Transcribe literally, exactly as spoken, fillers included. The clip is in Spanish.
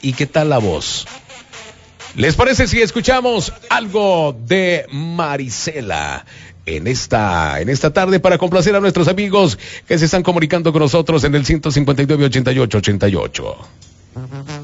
¿Y qué tal la voz? ¿Les parece si escuchamos algo de Marisela en esta, en esta tarde para complacer a nuestros amigos que se están comunicando con nosotros en el ciento cincuenta y nueve, ochenta y ocho, ochenta y ocho?